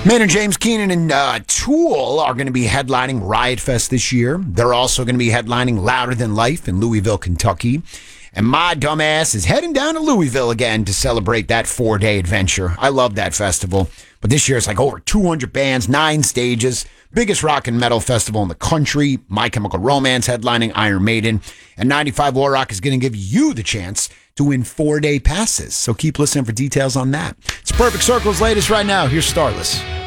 Maynard James Keenan and Tool are going to be headlining Riot Fest this year. They're also going to be headlining Louder Than Life in Louisville, Kentucky. And my dumbass is heading down to Louisville again to celebrate that 4-day adventure. I love that festival. But this year it's like over 200 bands, 9 stages, biggest rock and metal festival in the country. My Chemical Romance headlining Iron Maiden. And 95 War Rock is going to give you the chance to win 4-day passes. So keep listening for details on that. It's Perfect Circle's latest right now. Here's Starless.